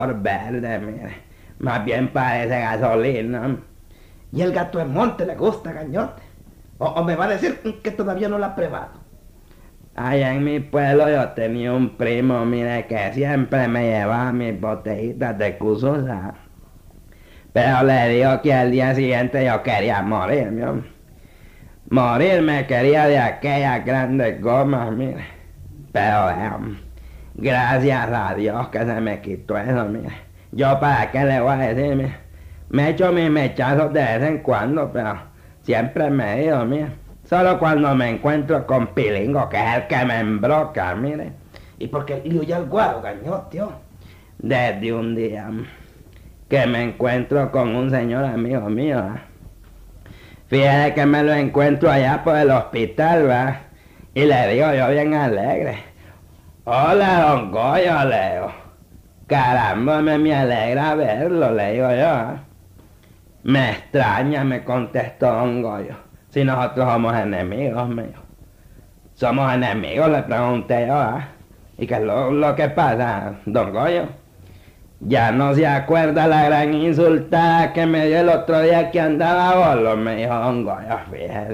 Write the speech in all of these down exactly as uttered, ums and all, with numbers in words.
verde, mire. Más bien parece gasolina. ¿Y el gato de monte le gusta, Gañote? ¿O, o me va a decir que todavía no lo ha probado? Allá en mi pueblo yo tenía un primo, mire, que siempre me llevaba mis botellitas de Cususa. Pero le digo que al día siguiente yo quería morirme, hombre. Morirme quería de aquellas grandes gomas, mire. Pero, eh, gracias a Dios que se me quitó eso, mire. Yo para qué le voy a decir, mire. Me echo mis mechazos de vez en cuando, pero siempre me he ido, mire. Solo cuando me encuentro con Pilingo, que es el que me embroca, mire. ¿Y por qué lío ya el guaro, Gañote? Desde un día que me encuentro con un señor amigo mío, ¿eh? Fíjese que me lo encuentro allá por el hospital, ¿va? Y le digo yo bien alegre: hola, don Goyo, le digo. Caramba, me, me alegra verlo, le digo yo, ¿eh? Me extraña, me contestó don Goyo. Si nosotros somos enemigos, me dijo. ¿Somos enemigos?, le pregunté yo, ¿eh? ¿Y qué es lo, lo que pasa, don Goyo? Ya no se acuerda la gran insultada que me dio el otro día que andaba bolo, me dijo don Goyo, fíjese.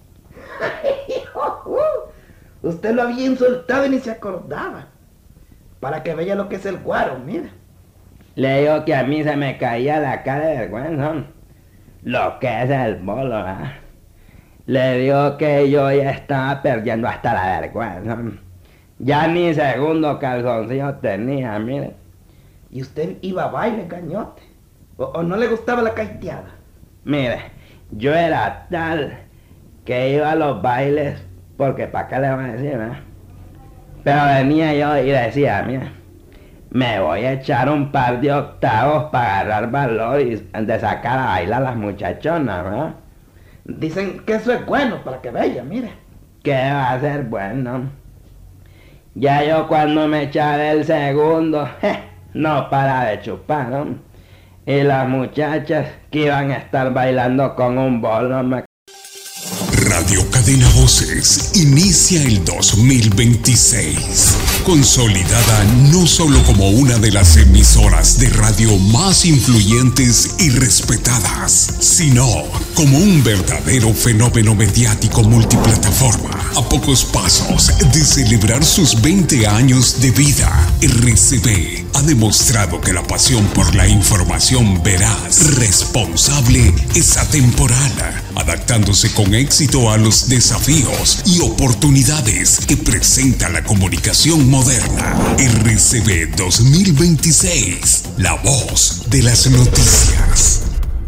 Usted lo había insultado y ni se acordaba. Para que vea lo que es el guaro, mira. Le digo que a mí se me caía la cara de vergüenza. Lo que es el bolo, ¿eh? Le digo que yo ya estaba perdiendo hasta la vergüenza. Ya ni segundo calzoncillo tenía, mire. ¿Y usted iba a baile, Gañote? ¿O, o no le gustaba la caiteada? Mire, yo era tal que iba a los bailes, porque para qué le van a decir, ¿eh? Pero venía yo y decía, mira, me voy a echar un par de octavos para agarrar valor y de sacar a bailar a las muchachonas, ¿verdad? Dicen que eso es bueno para que vea, mire. ¿Qué va a ser bueno? Ya yo cuando me echaré el segundo, je, no para de chupar, ¿no? Y las muchachas que iban a estar bailando con un bolo, me... Radio Cadena Voces inicia el dos mil veintiséis, consolidada no solo como una de las emisoras de radio más influyentes y respetadas, sino como un verdadero fenómeno mediático multiplataforma. A pocos pasos de celebrar sus veinte años de vida, R C V ha demostrado que la pasión por la información veraz, responsable, es atemporal, adaptándose con éxito a los desafíos y oportunidades que presenta la comunicación moderna. R C V dos mil veintiséis, la voz de las noticias.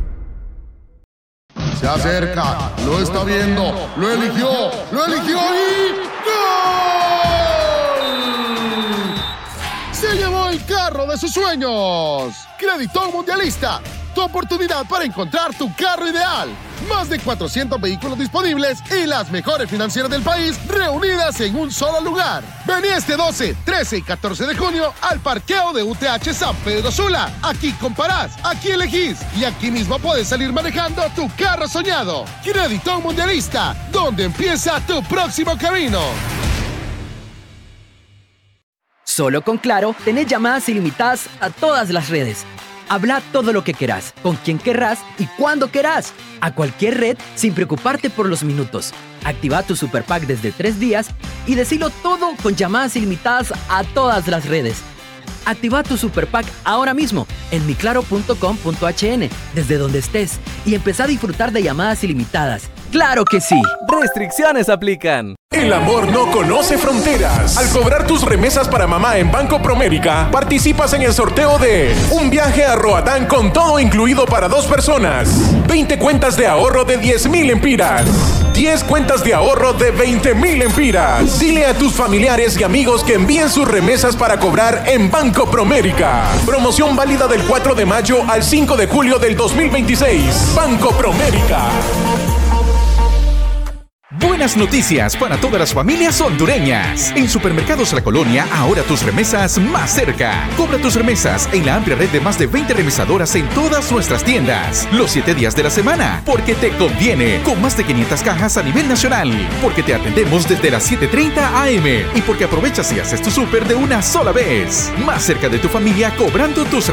Se acerca, lo está viendo, lo eligió, lo eligió y ¡gol! Se llevó el carro de sus sueños. Crédito Mundialista, tu oportunidad para encontrar tu carro ideal. Más de cuatrocientos vehículos disponibles y las mejores financieras del país reunidas en un solo lugar. Vení este doce, trece y catorce de junio al parqueo de U T H San Pedro Sula. Aquí comparás, aquí elegís y aquí mismo puedes salir manejando tu carro soñado. Crédito Mundialista, donde empieza tu próximo camino. Solo con Claro tenés llamadas ilimitadas a todas las redes. Habla todo lo que querás, con quien querrás y cuando querás. A cualquier red sin preocuparte por los minutos. Activa tu Super Pack desde tres días y decilo todo con llamadas ilimitadas a todas las redes. Activa tu Super Pack ahora mismo en mi claro punto com punto h n desde donde estés y empezá a disfrutar de llamadas ilimitadas. ¡Claro que sí! Restricciones aplican. El amor no conoce fronteras. Al cobrar tus remesas para mamá en Banco Promérica, participas en el sorteo de un viaje a Roatán con todo incluido para dos personas, veinte cuentas de ahorro de diez mil empiras, diez cuentas de ahorro de veinte mil empiras. Dile a tus familiares y amigos que envíen sus remesas para cobrar en Banco Promérica. Promoción válida del cuatro de mayo al cinco de julio del dos mil veintiséis. Banco Promérica. buenas noticias para todas las familias hondureñas. En Supermercados La Colonia, ahora tus remesas más cerca. Cobra tus remesas en la amplia red de más de veinte remesadoras en todas nuestras tiendas. Los siete días de la semana, porque te conviene. Con más de quinientas cajas a nivel nacional. Porque te atendemos desde las siete treinta a eme. Y porque aprovechas y haces tu súper de una sola vez. Más cerca de tu familia cobrando tus